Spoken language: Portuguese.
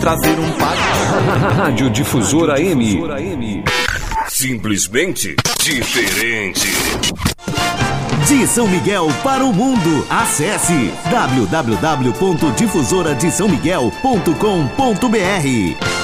trazer um par. Rádio Difusora M. Simplesmente diferente. De São Miguel para o mundo, acesse www.difusoradesaomiguel.com.br.